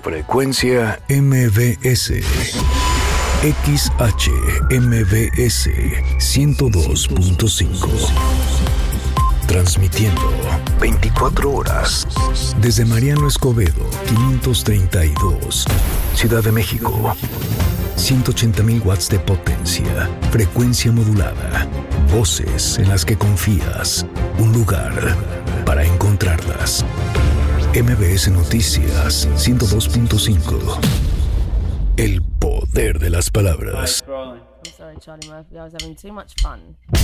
Frecuencia MBS. XHMBS 102.5. Transmitiendo 24 horas desde Mariano Escobedo 532, Ciudad de México. 180,000 watts de potencia, frecuencia modulada, voces en las que confías, un lugar para encontrarlas. MBS Noticias 102.5. El poder de las palabras. I'm sorry, Charlie Murphy. I was having too much fun.